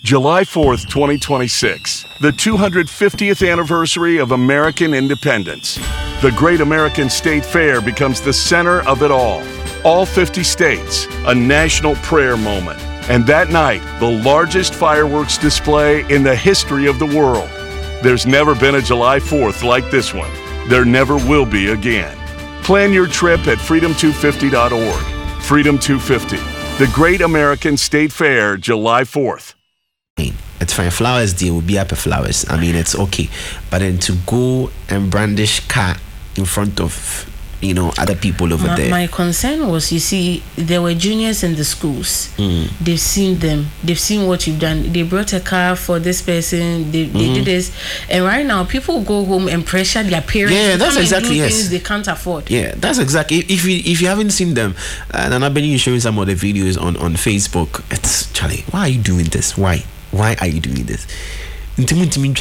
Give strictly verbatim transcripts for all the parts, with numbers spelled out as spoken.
July fourth, twenty twenty-six, the two hundred fiftieth anniversary of American independence. The Great American State Fair becomes the center of it all. All fifty states, a national prayer moment. And that night, the largest fireworks display in the history of the world. There's never been a July fourth like this one. There never will be again. Plan your trip at freedom two fifty dot org. Freedom two fifty, the Great American State Fair, July fourth. It's fine. Flowers, they will be up for flowers. I mean, it's okay. But then to go and brandish car in front of, you know, other people over my, there. My concern was, you see, there were juniors in the schools. Mm. They've seen them. They've seen what you've done. They brought a car for this person. They, they mm. did this. And right now, people go home and pressure their parents. Yeah, that's to come exactly, and do yes. things they can't afford. Yeah, that's exactly. If you if you haven't seen them, uh, and I've been showing some of the videos on, on Facebook, it's, Charlie, why are you doing this? Why? Why are you doing this? Do, do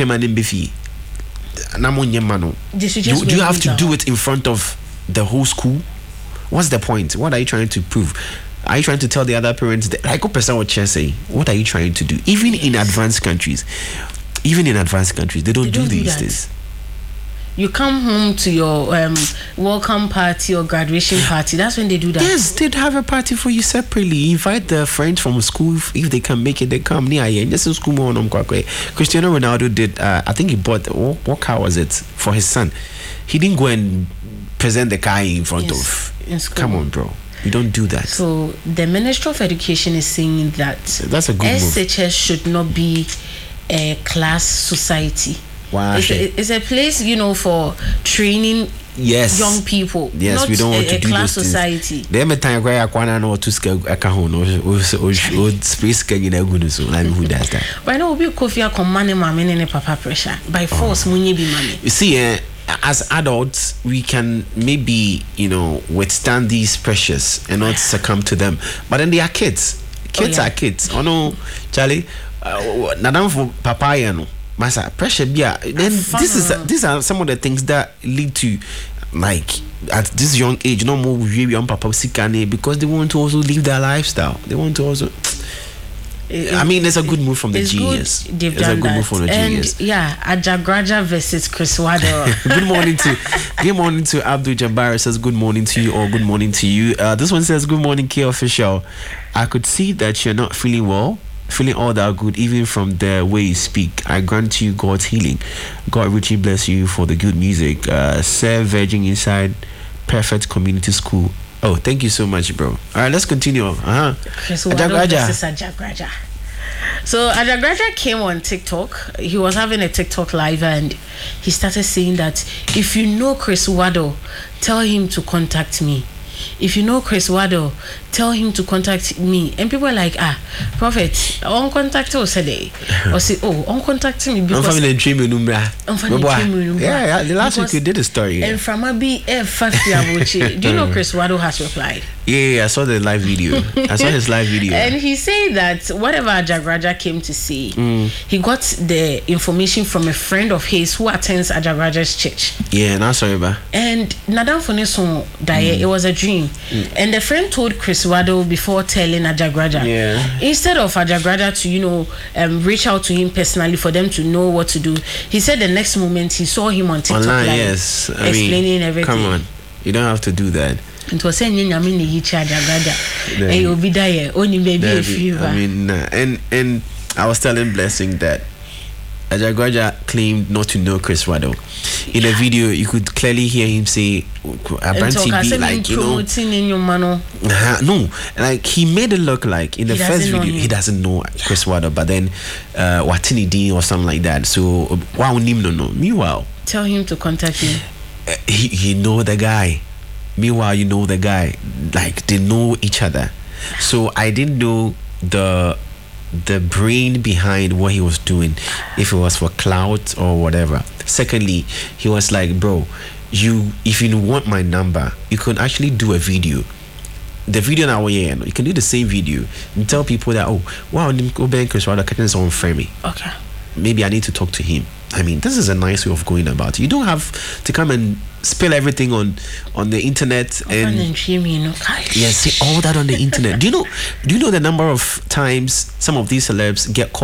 you have to do it in front of the whole school? What's the point? What are you trying to prove? Are you trying to tell the other parents that, like a person would just say, what are you trying to do? Even yes. in advanced countries, even in advanced countries, they don't, they don't do these things. You come home to your um, welcome party or graduation party. That's when they do that. Yes, they'd have a party for you separately. Invite the friends from school. If, if they can make it, they come near you. This is school. Cristiano Ronaldo did, uh, I think he bought, what, what car was it? For his son. He didn't go and present the car in front yes, of. in school. Come on, bro. You don't do that. So the Ministry of Education is saying that that's a good S H S move. should not be a class society. Wow. It's, a, it's a place, you know, for training yes. young people. Yes, not we don't want a, to a do class those society. Things. Them time where I can't know to scale a cajon or space getting a good so I mean who does that. But now we coffee a command mama and papa pressure by force munye be mommy. You see, eh, as adults, we can maybe, you know, withstand these pressures and not succumb to them. But then they are kids. Kids oh, yeah. are kids. Oh no, Charlie. Uh, Nadam for papaya no. Masa pressure be then this is these are some of the things that lead to, like, at this young age, no more young papa sikane, because they want to also live their lifestyle. They want to also. It, I mean, it's a good move from the genius. Good, they've it's done a good that. move from the and genius. Yeah, Ajagraja versus Chris Waddle. Good morning to good morning to Abdul Jabbar. Says good morning to you, or good morning to you. Uh, this one says good morning, K Official. I could see that you're not feeling well. Feeling all that good, even from the way you speak. I grant you God's healing. God richly bless you for the good music. Uh, Serve Virgin Inside Perfect Community School. Oh, thank you so much, bro. All right, let's continue. Uh-huh. Ajagraja. Ajagraja. So Ajagraja came on TikTok. He was having a TikTok live and he started saying that if you know Chris Waddle, tell him to contact me. If you know Chris Waddle, tell him to contact me. And people are like, ah, Prophet, on contact us today. Or say, oh, on contact me because I'm family dream number. I'm family dream Yeah, yeah. The last week you did a story. And from a B F do you know Chris Waddle has replied? Yeah, yeah, I saw the live video. I saw his live video. And he said that whatever Ajagraja came to see, mm. he got the information from a friend of his who attends Ajagraja's church. Yeah, now sorry, ba. And Nadam Foneson died. It was a dream. Mm. And the friend told Chris Waddle before telling Ajagraja. Yeah. Instead of Ajagraja to, you know, um, reach out to him personally for them to know what to do, he said the next moment he saw him on TikTok online, live, yes. I explaining mean, everything. Come on, you don't have to do that. It was saying you mean you Ajagraja, and you'll be there only maybe a few. I mean, nah. and and I was telling Blessing that Ajagraja claimed not to know Chris Waddle. In a video, you could clearly hear him say, "Apparently, be like you know." In your mano. Uh, no, like he made it look like in the first video he doesn't know Chris Waddle, but then uh, Watini D or something like that. So wow, no, no. Meanwhile, tell him to contact him. Uh, he he know the guy. Meanwhile, you know the guy. Like they know each other. So I didn't know the the brain behind what he was doing, if it was for clout or whatever. Secondly, he was like, bro, you if you want my number, you can actually do a video. The video now, yeah, you can do the same video and tell people that, oh, wow, Chris Waddle is on Fermi. Okay. Maybe I need to talk to him. I mean, this is a nice way of going about it. You don't have to come and spill everything on on the internet and yes, say all that on the internet. Do you know? Do you know the number of times some of these celebs get called